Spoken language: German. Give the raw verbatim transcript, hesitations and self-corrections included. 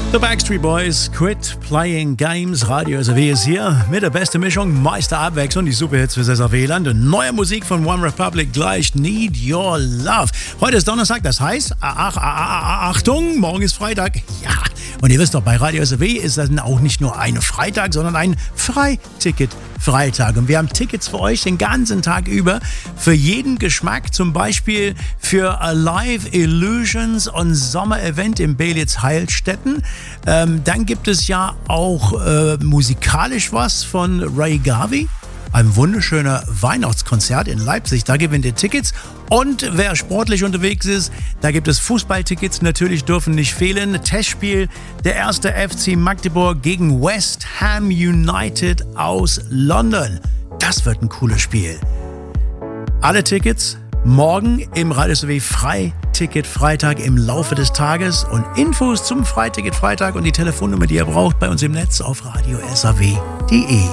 The Backstreet Boys, Quit Playing Games. Radio S R W ist hier mit der besten Mischung, meiste Abwechslung, die Superhits für S R W-Land und neue Musik von One Republic gleich, Need Your Love. Heute ist Donnerstag, das heißt, ach, ach, ach, Achtung, morgen ist Freitag. Ja, und ihr wisst doch, bei Radio S R W ist das auch nicht nur ein Freitag, sondern ein Freiticket-Freitag. Und wir haben Tickets für euch den ganzen Tag über, für jeden Geschmack, zum Beispiel für Alive Illusions und Sommer-Event in Belitz-Heilstätten. Ähm, dann gibt es ja auch äh, musikalisch was von Ray Garvey. Ein wunderschöner Weihnachtskonzert in Leipzig, da gewinnt ihr Tickets. Und wer sportlich unterwegs ist, da gibt es Fußballtickets, natürlich dürfen nicht fehlen. Testspiel der erste F C Magdeburg gegen West Ham United aus London. Das wird ein cooles Spiel. Alle Tickets morgen im Radio S R W Freiticket-Freitag im Laufe des Tages und Infos zum Freiticket-Freitag und die Telefonnummer, die ihr braucht, bei uns im Netz auf radio s r w punkt d e.